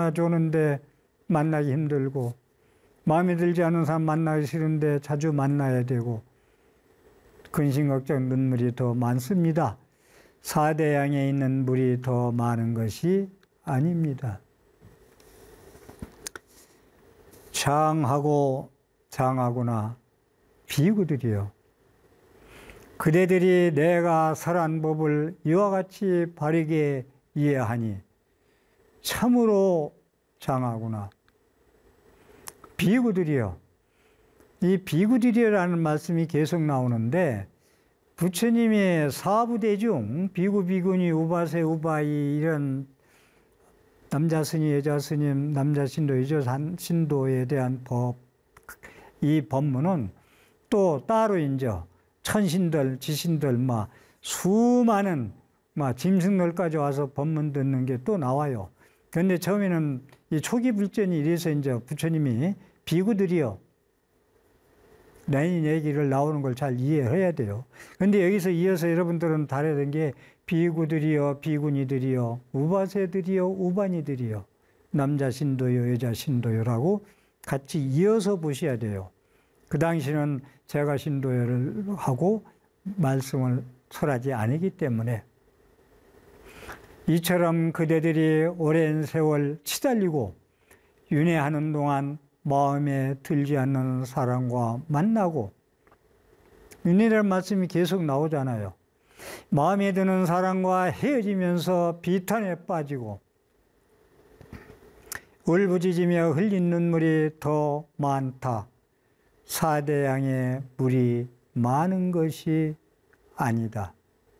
얼마나 좋은데 만나기 힘들고, 마음에 들지 않은 사람 만나기 싫은데 자주 만나야 되고, 근심 걱정 눈물이 더 많습니다. 사대양에 있는 물이 더 많은 것이 아닙니다. 장하구나 비구들이요. 그대들이 내가 설한 법을 이와 같이 바르게 이해하니 참으로 장하구나. 비구들이요. 이 비구들이라는 말씀이 계속 나오는데, 부처님이 사부대중 비구, 비구니, 우바세, 우바이 이런 남자 스님, 여자 스님, 남자 신도, 여자 신도에 대한 법, 이 법문은 또 따로 이제 천신들, 지신들, 수많은 짐승들까지 와서 법문 듣는 게 또 나와요. 그런데 처음에는 이 초기 불전이 이래서 이제 부처님이 비구들이요. 라인 얘기를 나오는 걸 잘 이해해야 돼요. 그런데 여기서 이어서 여러분들은 다르던 게 비구들이요, 비구니들이요, 우바세들이요, 우바니들이요, 남자 신도요, 여자 신도요라고 같이 이어서 보셔야 돼요. 그 당시는 제가 신도요를 하고 말씀을 설하지 않았기 때문에. 이처럼 그대들이 오랜 세월 치달리고 윤회하는 동안 마음에 들지 않는 사람과 만나고, 윤회라는 말씀이 계속 나오잖아요. 마음에 드는 사람과 헤어지면서 비탄에 빠지고 울부짖으며 흘린 눈물이 더 많다. 사대양의 물이 많은 것이 아니다.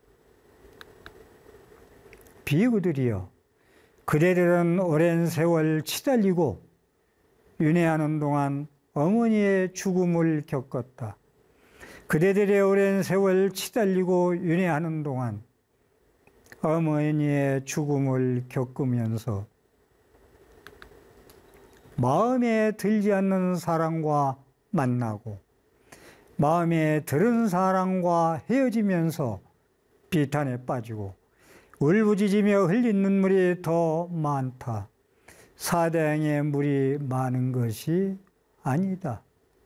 비구들이여, 그대들은 오랜 세월 치달리고 윤회하는 동안 어머니의 죽음을 겪었다. 그대들의 오랜 세월 치달리고 윤회하는 동안 어머니의 죽음을 겪으면서 마음에 들지 않는 사람과 만나고 마음에 들은 사람과 헤어지면서 비탄에 빠지고 울부짖으며 흘린 눈물이 더 많다. 사대양의 물이 많은 것이 아니다.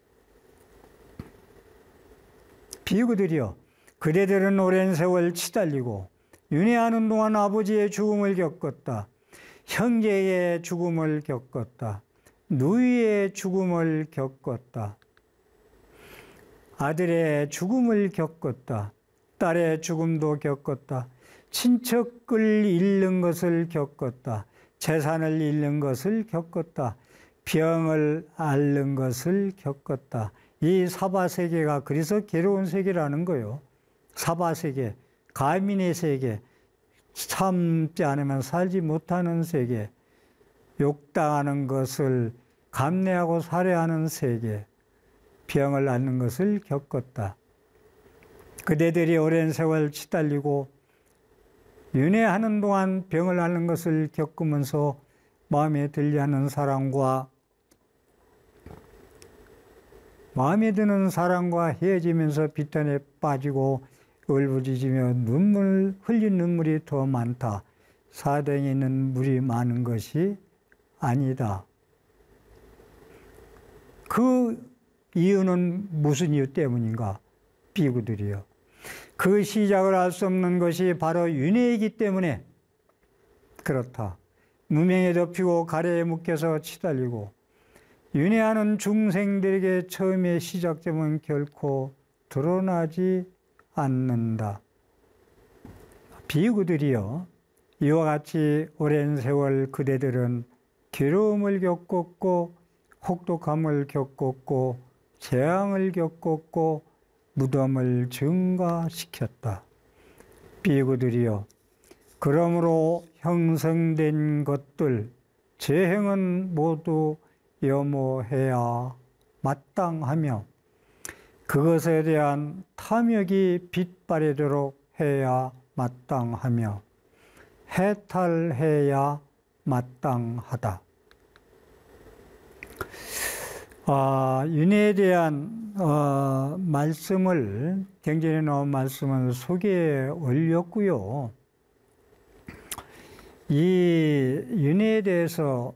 비구들이여, 그대들은 오랜 세월 치달리고 윤회하는 동안 아버지의 죽음을 겪었다. 형제의 죽음을 겪었다. 누이의 죽음을 겪었다. 아들의 죽음을 겪었다. 딸의 죽음도 겪었다. 친척을 잃는 것을 겪었다. 재산을 잃는 것을 겪었다. 병을 앓는 것을 겪었다. 이 사바세계가 그래서 괴로운 세계라는 거예요. 사바세계, 가민의 세계, 참지 않으면 살지 못하는 세계, 욕당하는 것을 감내하고 살해하는 세계, 병을 앓는 것을 겪었다. 그대들이 오랜 세월 치달리고 윤회하는 동안 병을 앓는 것을 겪으면서 마음에 들지 않는 사람과 마음에 드는 사람과 헤어지면서 비탄에 빠지고 울부짖으며 흘린 눈물이 더 많다. 사대양에 있는 물이 많은 것이 아니다. 그 이유는 무슨 이유 때문인가? 비구들이요. 그 시작을 알 수 없는 것이 바로 윤회이기 때문에 그렇다. 무명에 덮이고 가래에 묶여서 치달리고 윤회하는 중생들에게 처음에 시작점은 결코 드러나지 않는다. 비구들이여, 이와 같이 오랜 세월 그대들은 괴로움을 겪었고 혹독함을 겪었고 재앙을 겪었고 무덤을 증가시켰다. 비구들이여, 그러므로 형성된 것들, 재행은 모두 염호해야 마땅하며 그것에 대한 탐욕이 빛바래도록 해야 마땅하며 해탈해야 마땅하다. 윤회에 대한 말씀을, 경전에 나온 말씀을 소개해 올렸고요. 이 윤회에 대해서